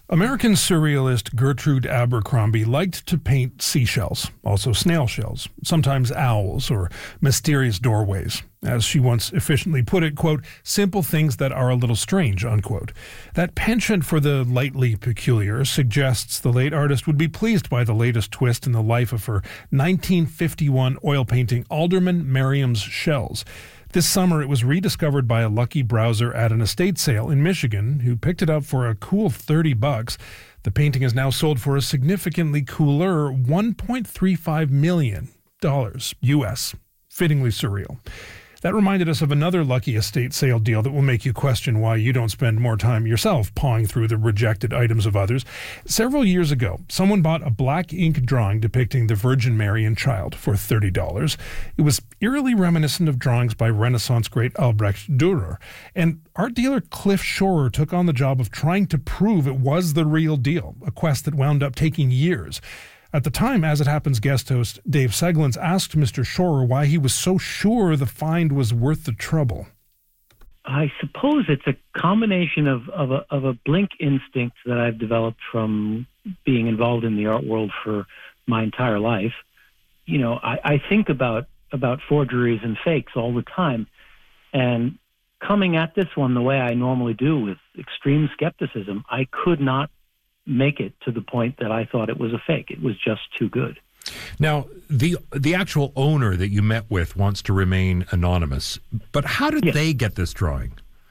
American surrealist Gertrude Abercrombie liked to paint seashells, also snail shells, sometimes owls or mysterious doorways. As she once efficiently put it, quote, simple things that are a little strange, unquote. That penchant for the lightly peculiar suggests the late artist would be pleased by the latest twist in the life of her 1951 oil painting Alderman Merriam's Shells. This summer, it was rediscovered by a lucky browser at an estate sale in Michigan who picked it up for a cool $30. The painting is now sold for a significantly cooler $1.35 million US. Fittingly surreal. That reminded us of another lucky estate sale deal that will make you question why you don't spend more time yourself pawing through the rejected items of others. Several years ago, someone bought a black ink drawing depicting the Virgin Mary and Child for $30. It was eerily reminiscent of drawings by Renaissance great Albrecht Dürer. And art dealer Cliff Schorer took on the job of trying to prove it was the real deal, a quest that wound up taking years. At the time, As It Happens guest host Dave Seglins asked Mr. Schorer why he was so sure the find was worth the trouble. I suppose it's a combination of a blink instinct that I've developed from being involved in the art world for my entire life. You know, I think about forgeries and fakes all the time. And coming at this one the way I normally do, with extreme skepticism, I could not make it to the point that I thought it was a fake. It was just too good. Now, the actual owner that you met with wants to remain anonymous, but how did they get this drawing?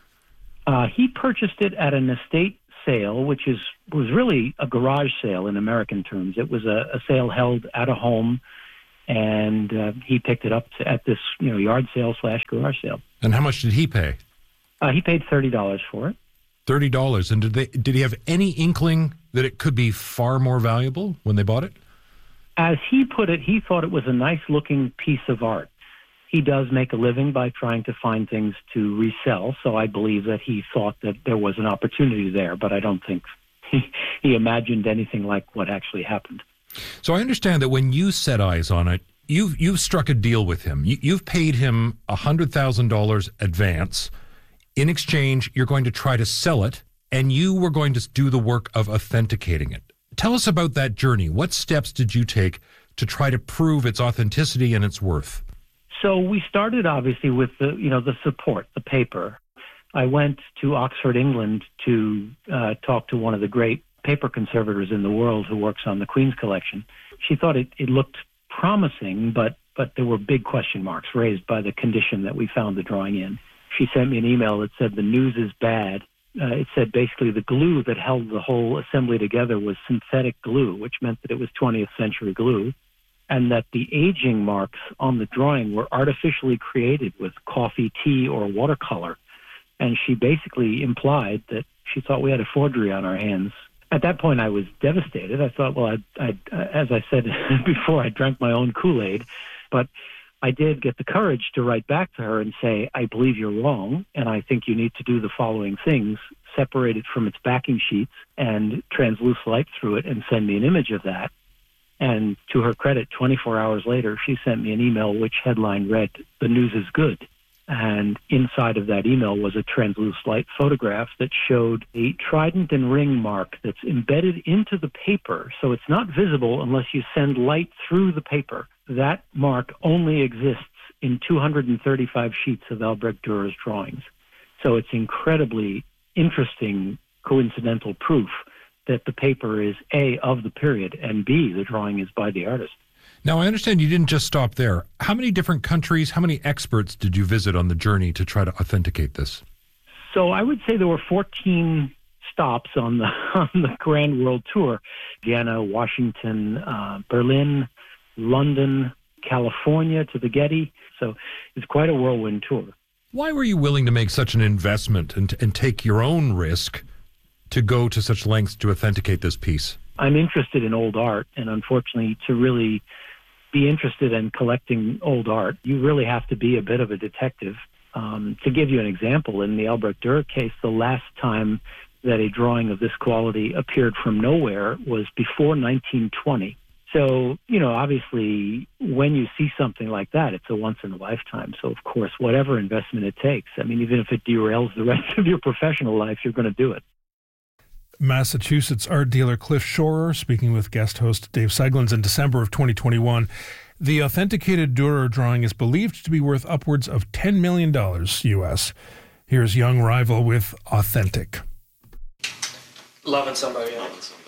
He purchased it at an estate sale, which was really a garage sale in American terms. It was a sale held at a home, and he picked it up at this yard sale / garage sale. And how much did he pay? He paid $30 for it. $30. And did he have any inkling that it could be far more valuable when they bought it? As he put it, he thought it was a nice-looking piece of art. He does make a living by trying to find things to resell, so I believe that he thought that there was an opportunity there, but I don't think he imagined anything like what actually happened. So I understand that when you set eyes on it, you've struck a deal with him. You've paid him $100,000 advance. In exchange, you're going to try to sell it, and you were going to do the work of authenticating it. Tell us about that journey. What steps did you take to try to prove its authenticity and its worth? So we started, obviously, with the support, the paper. I went to Oxford, England, to talk to one of the great paper conservators in the world who works on the Queen's collection. She thought it looked promising, but there were big question marks raised by the condition that we found the drawing in. She sent me an email that said the news is bad. It said basically the glue that held the whole assembly together was synthetic glue, which meant that it was 20th century glue, and that the aging marks on the drawing were artificially created with coffee, tea, or watercolor. And she basically implied that she thought we had a forgery on our hands. At that point, I was devastated. I thought, well, as I said before, I drank my own Kool-Aid, but I did get the courage to write back to her and say, I believe you're wrong, and I think you need to do the following things: separate it from its backing sheets and transluce light through it and send me an image of that. And to her credit, 24 hours later, she sent me an email which headline read, "The news is good." And inside of that email was a transluce light photograph that showed a trident and ring mark that's embedded into the paper, so it's not visible unless you send light through the paper. That mark only exists in 235 sheets of Albrecht Dürer's drawings. So it's incredibly interesting coincidental proof that the paper is A, of the period, and B, the drawing is by the artist. Now, I understand you didn't just stop there. How many different countries, how many experts did you visit on the journey to try to authenticate this? So I would say there were 14 stops on the Grand World Tour: Vienna, Washington, Berlin, London, California to the Getty. So it's quite a whirlwind tour. Why were you willing to make such an investment and take your own risk to go to such lengths to authenticate this piece? I'm interested in old art, and unfortunately, to really be interested in collecting old art, you really have to be a bit of a detective. To give you an example, in the Albrecht Dürer case, the last time that a drawing of this quality appeared from nowhere was before 1920. So, obviously, when you see something like that, it's a once in a lifetime. So, of course, whatever investment it takes, even if it derails the rest of your professional life, you're going to do it. Massachusetts art dealer Cliff Schorer, speaking with guest host Dave Seglins in December of 2021. The authenticated Dürer drawing is believed to be worth upwards of $10 million U.S. Here's young rival with Authentic. Loving somebody else.